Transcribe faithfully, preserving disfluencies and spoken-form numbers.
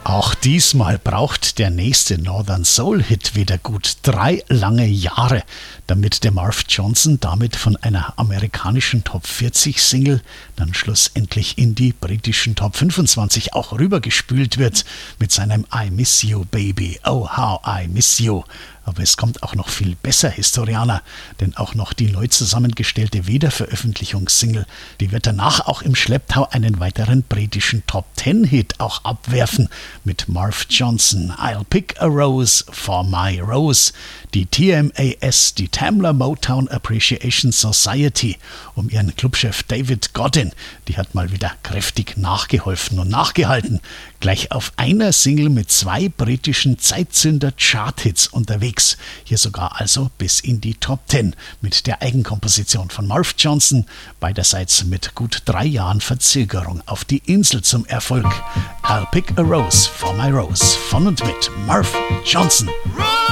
Auch diesmal braucht der nächste Northern Soul Hit wieder gut drei lange Jahre, damit der Marv Johnson damit von einer amerikanischen Top vierzig Single dann schlussendlich in die britischen Top fünfundzwanzig auch rübergespült wird mit seinem I Miss You Baby, oh how I miss you. Aber es kommt auch noch viel besser, Historianer, denn auch noch die neu zusammengestellte Wiederveröffentlichungssingle, die wird danach auch im Schlepptau einen weiteren britischen Top Ten Hit auch abwerfen mit Marv Johnson, I'll Pick a Rose for My Rose. Die T M A S, die Tamla Motown Appreciation Society, um ihren Clubchef David Godin, die hat mal wieder kräftig nachgeholfen und nachgehalten. Gleich auf einer Single mit zwei britischen Zeitzünder-Chart-Hits unterwegs. Hier sogar also bis in die Top Ten mit der Eigenkomposition von Marv Johnson, beiderseits mit gut drei Jahren Verzögerung auf die Insel zum Erfolg. I'll Pick a Rose for My Rose von und mit Marv Johnson.